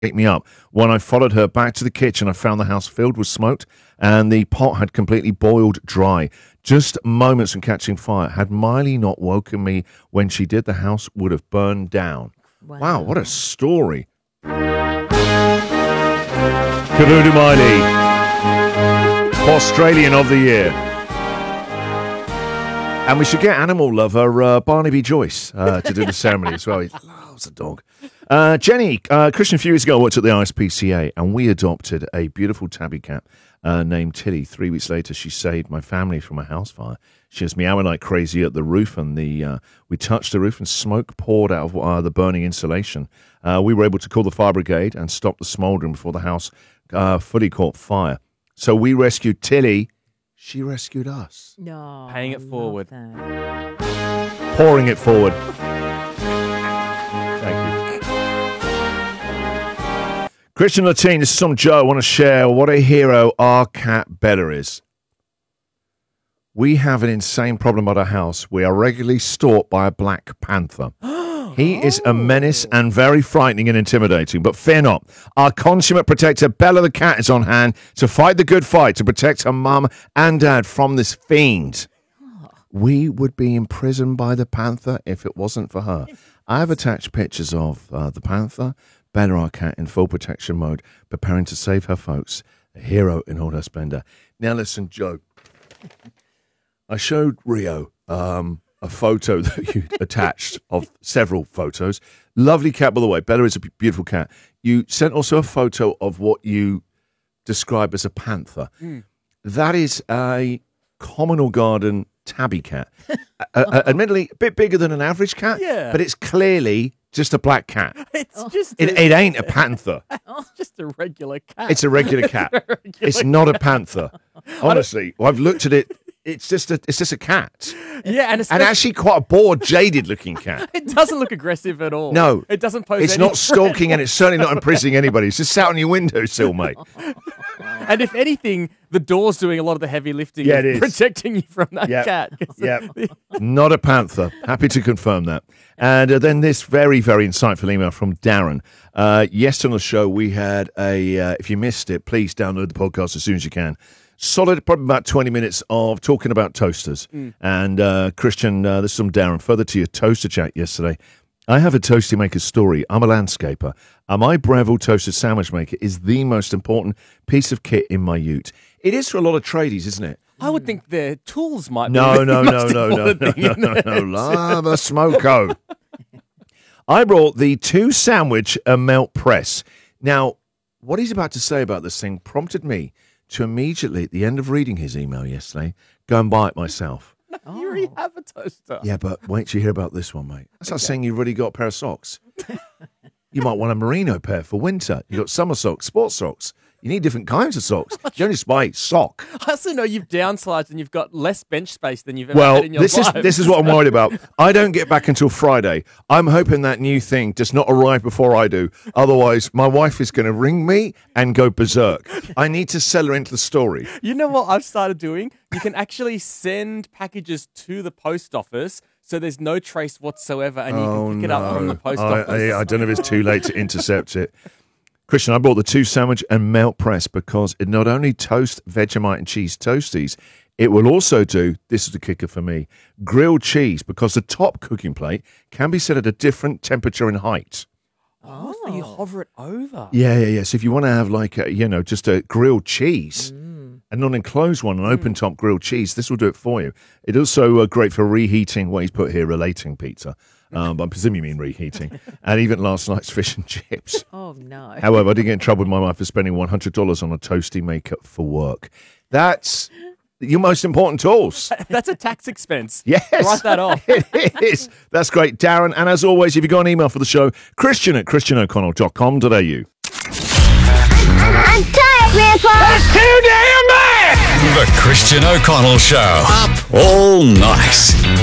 picked me up. When I followed her back to the kitchen, I found the house filled with smoke and the pot had completely boiled dry. Just moments from catching fire. Had Miley not woken me when she did, the house would have burned down. Wow, what a story. Kavudu Miley, Australian of the Year. And we should get animal lover Barnaby Joyce to do the ceremony as well. He loves a dog. Jenny, Christian, a few years ago, I worked at the ISPCA and we adopted a beautiful tabby cat named Tilly. 3 weeks later, she saved my family from a house fire. She was meowing like crazy at the roof, and we touched the roof and smoke poured out of the burning insulation. We were able to call the fire brigade and stop the smouldering before the house fully caught fire. So we rescued Tilly. She rescued us. No, Paying it forward. Pouring it forward. Thank you. Christian Latine, this is from Joe. I want to share what a hero our cat Bella is. We have an insane problem at our house. We are regularly stalked by a black panther. He is a menace and very frightening and intimidating, but fear not. Our consummate protector, Bella the cat, is on hand to fight the good fight to protect her mum and dad from this fiend. We would be imprisoned by the panther if it wasn't for her. I have attached pictures of the panther, Bella our cat, in full protection mode, preparing to save her folks, a hero in all her splendor. Now listen, Joe. I showed Rio a photo that you attached of several photos. Lovely cat, by the way. Bella is a beautiful cat. You sent also a photo of what you describe as a panther. That is a communal garden tabby cat. Admittedly, a bit bigger than an average cat, but it's clearly just a black cat. It ain't a panther. It's just a regular cat. It's a regular cat. It's not a panther. Honestly, I've looked at it. It's just a cat. Yeah, and actually quite a bored, jaded-looking cat. It doesn't look aggressive at all. No. It doesn't pose It's any not stalking and it's certainly not imprisoning anybody. It's just sat on your windowsill, mate. And if anything, the door's doing a lot of the heavy lifting, Yeah, it is. protecting you from that cat. Yeah, not a panther. Happy to confirm that. And then this very, very insightful email from Darren. Yesterday on the show, we had if you missed it, please download the podcast as soon as you can. Solid, probably about 20 minutes of talking about toasters. And Christian, this is from Darren. Further to your toaster chat yesterday, I have a toasty maker story. I'm a landscaper. My Breville toaster sandwich maker is the most important piece of kit in my ute. It is for a lot of tradies, isn't it? I would think their tools might be No, the most important thing in there. Lava smoko. I brought the 2 sandwich melt press. Now, what he's about to say about this thing prompted me to immediately, at the end of reading his email yesterday, go and buy it myself. You already have a toaster. Yeah, but wait till you hear about this one, mate. That's like saying you've already got a pair of socks. You might want a merino pair for winter. You've got summer socks, sports socks. You need different kinds of socks. You don't just buy sock. I also know you've downsized and you've got less bench space than you've ever had in your life. This is what I'm worried about. I don't get back until Friday. I'm hoping that new thing does not arrive before I do. Otherwise, my wife is going to ring me and go berserk. I need to sell her into the story. You know what I've started doing? You can actually send packages to the post office so there's no trace whatsoever and you can pick it up from the post office. I don't know if it's too late to intercept it. Christian, I bought the 2 sandwich and melt press because it not only toasts Vegemite and cheese toasties, it will also do, this is the kicker for me, grilled cheese, because the top cooking plate can be set at a different temperature and height. Oh, so you hover it over. Yeah. So if you want to have just a grilled cheese, a non-enclosed one, an open-top grilled cheese, this will do it for you. It's also great for reheating, what he's put here, relating pizza. I presume you mean reheating. And even last night's fish and chips. Oh, no. However, I did get in trouble with my wife for spending $100 on a toasty maker for work. That's your most important tools. That's a tax expense. Yes. Write that off. It is. That's great, Darren. And as always, if you've got an email for the show, christian@christianoconnell.com.au. I'm tired, Grandpa. That's too damn bad! The Christian O'Connell Show. Up all night.